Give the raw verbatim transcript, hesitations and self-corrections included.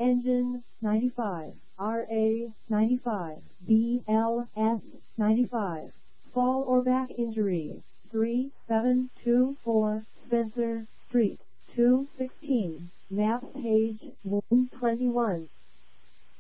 engine, ninety-five, R A, ninety-five, B L S, ninety-five, fall or back injury, three seven two four Spencer Street, two sixteen, map page one twenty-one.